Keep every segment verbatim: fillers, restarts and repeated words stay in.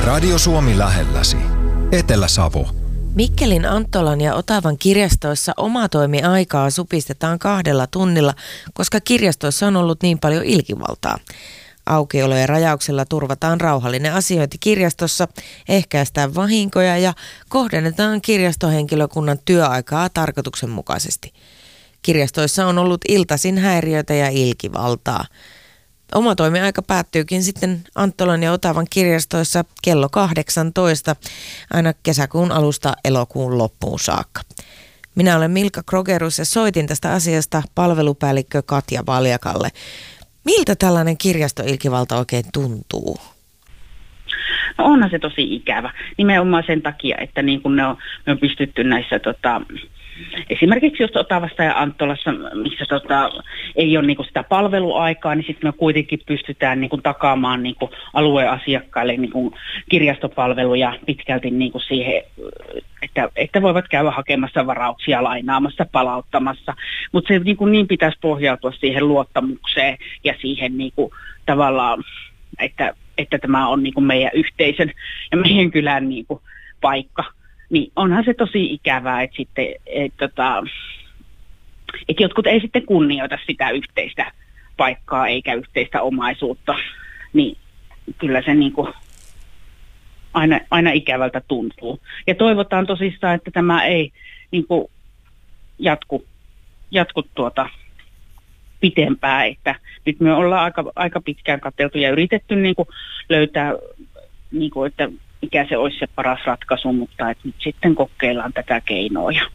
Radio Suomi lähelläsi. Etelä-Savo. Mikkelin, Anttolan ja Otavan kirjastoissa omatoimiaikaa supistetaan kahdella tunnilla, koska kirjastoissa on ollut niin paljon ilkivaltaa. Aukiolojen rajauksella turvataan rauhallinen asiointi kirjastossa, ehkäistään vahinkoja ja kohdennetaan kirjastohenkilökunnan työaikaa tarkoituksenmukaisesti. Kirjastoissa on ollut iltaisin häiriöitä ja ilkivaltaa. Omatoimiaika päättyykin sitten Anttolan ja Otavan kirjastoissa kello kahdeksantoista aina kesäkuun alusta elokuun loppuun saakka. Minä olen Milka Krogerus ja soitin tästä asiasta palvelupäällikkö Katja Valjakalle. Miltä tällainen kirjastoilkivalta oikein tuntuu? No onhan se tosi ikävä. Nimenomaan sen takia, että niin kun ne on, me on pystytty näissä tota, esimerkiksi just Otavassa ja Anttolassa, missä tota, ei ole niinku sitä palveluaikaa, niin sitten me kuitenkin pystytään niinku takaamaan niinku alueen asiakkaille niinku kirjastopalveluja pitkälti niinku siihen, että, että voivat käydä hakemassa varauksia, lainaamassa, palauttamassa. Mutta se niinku niin pitäisi pohjautua siihen luottamukseen ja siihen niinku tavallaan, että, että tämä on niinku meidän yhteisön ja meidän kylän niinku paikka. Niin onhan se tosi ikävää, että sitten, et, tota, et jotkut ei sitten kunnioita sitä yhteistä paikkaa eikä yhteistä omaisuutta, niin kyllä se niinku aina, aina ikävältä tuntuu. Ja toivotaan tosissaan, että tämä ei niinku jatku, jatku tuota pitempään, että nyt me ollaan aika, aika pitkään katseltu ja yritetty niinku löytää, niinku, että mikä se olisi se paras ratkaisu, mutta että nyt sitten kokeillaan tätä keinoa. Ja,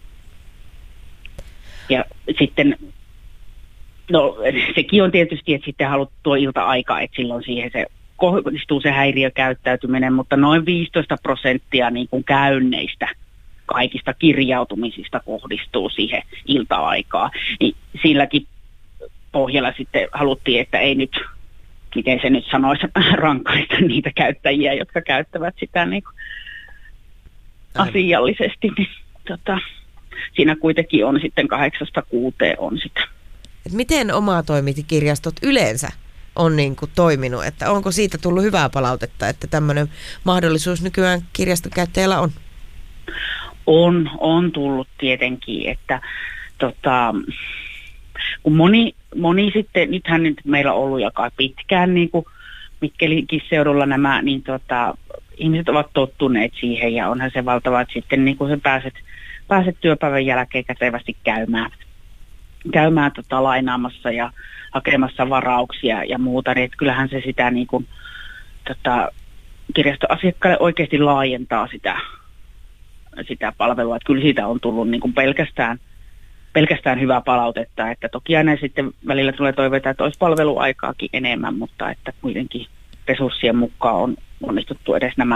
ja sitten, no sekin on tietysti, että sitten haluat tuo ilta-aika, että silloin siihen se kohdistuu se häiriökäyttäytyminen, mutta noin viisitoista prosenttia niin kuin käynneistä kaikista kirjautumisista kohdistuu siihen ilta-aikaan. Niin silläkin pohjalla sitten haluttiin, että ei nyt, miten se nyt sanoisi, rankaista niitä käyttäjiä, jotka käyttävät sitä niin kuin asiallisesti. Niin, tota, siinä kuitenkin on sitten kahdeksasta kuuteen on sitä. Et miten omatoimikirjastot yleensä on niin kuin toiminut? Että onko siitä tullut hyvää palautetta, että tämmöinen mahdollisuus nykyään kirjastokäyttäjällä on? On, on tullut tietenkin, että tota, kun moni, moni sitten, nythän nyt meillä on ollut joka pitkään niin kuin Mikkelinkin seudulla nämä, niin tota, ihmiset ovat tottuneet siihen ja onhan se valtava, että sitten niin kuin sä pääset, pääset työpäivän jälkeen kätevästi käymään, käymään tota, lainaamassa ja hakemassa varauksia ja muuta, niin että kyllähän se sitä niin kuin, tota, kirjastoasiakkaille oikeasti laajentaa sitä, sitä palvelua, että kyllä siitä on tullut niin kuin pelkästään pelkästään hyvää palautetta, että toki aina sitten välillä tulee toiveita, että olisi palveluaikaakin enemmän, mutta että kuitenkin resurssien mukaan on onnistuttu edes nämä,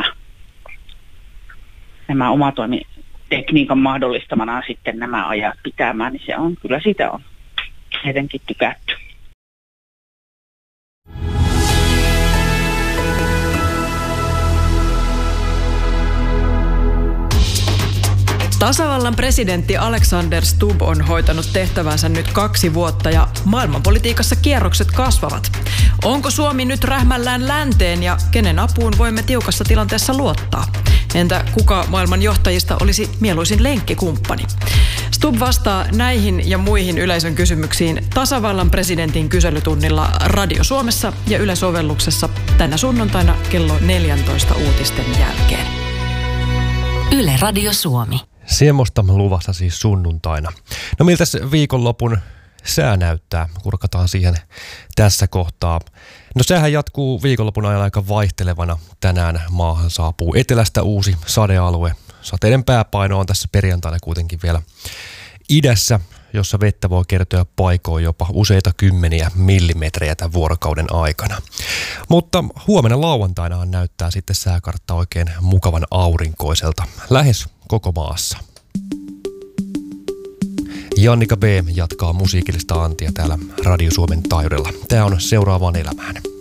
nämä omatoimitekniikan mahdollistamana sitten nämä ajat pitämään, niin se on, kyllä sitä on etenkin tykätty. Tasavallan presidentti Alexander Stubb on hoitanut tehtävänsä nyt kaksi vuotta ja maailmanpolitiikassa kierrokset kasvavat. Onko Suomi nyt rähmällään länteen ja kenen apuun voimme tiukassa tilanteessa luottaa? Entä kuka maailman johtajista olisi mieluisin lenkkikumppani? Stubb vastaa näihin ja muihin yleisön kysymyksiin tasavallan presidentin kyselytunnilla Radio Suomessa ja Yle-sovelluksessa tänä sunnuntaina kello neljäntoista uutisten jälkeen. Yle Radio Suomi. Semmoista luvassa siis sunnuntaina. No miltäs viikonlopun sää näyttää? Kurkataan siihen tässä kohtaa. No säähän jatkuu viikonlopun ajan aika vaihtelevana. Tänään maahan saapuu etelästä uusi sadealue. Sateiden pääpaino on tässä perjantaina kuitenkin vielä idässä, jossa vettä voi kertyä paikoin jopa useita kymmeniä millimetrejä tämän vuorokauden aikana. Mutta huomenna lauantainahan näyttää sitten sääkartta oikein mukavan aurinkoiselta lähes koko maassa. Jannika B. jatkaa musiikillista antia täällä Radio Suomen taajuudella. Tämä on Seuraavaan elämään.